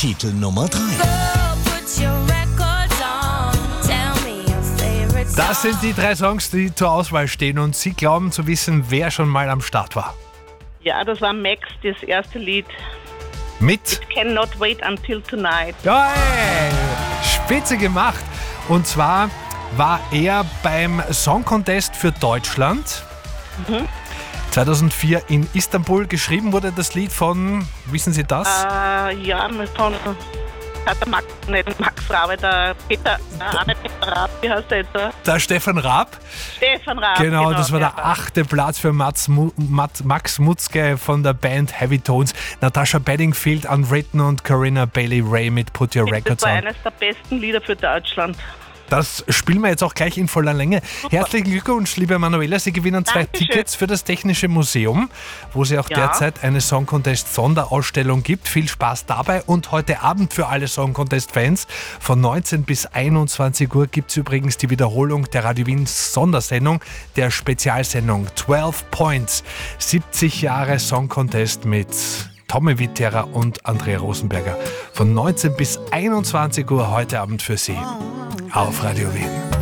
Titel Nummer 3. Das sind die 3 Songs, die zur Auswahl stehen und Sie glauben zu wissen, wer schon mal am Start war. Ja, das war Max, das erste Lied. Mit? Cannot Wait Until Tonight. Ja, spitze gemacht. Und zwar war er beim Song Contest für Deutschland 2004 in Istanbul. Geschrieben wurde das Lied von, wissen Sie das? Ja, von der Max Rabe, der Peter, nicht Peter Raab, wie heißt der jetzt? Der Stefan Raab. Stefan Raab. Genau, das war der 8. Platz für Max Mutzke von der Band Heavy Tones. Natasha Bedingfield, Unwritten und Corinna Bailey Ray mit Put Your Records Das war On. eines der besten Lieder für Deutschland. Das spielen wir jetzt auch gleich in voller Länge. Super. Herzlichen Glückwunsch, liebe Manuela. Sie gewinnen 2 Dankeschön. Tickets für das Technische Museum, wo es auch derzeit eine Song Contest Sonderausstellung gibt. Viel Spaß dabei. Und heute Abend für alle Song Contest Fans von 19 bis 21 Uhr gibt es übrigens die Wiederholung der Radio Wien Sondersendung, der Spezialsendung 12 Points. 70 Jahre Song Contest mit Tommy Wittera und Andrea Rosenberger. Von 19 bis 21 Uhr heute Abend für Sie auf Radio Wien.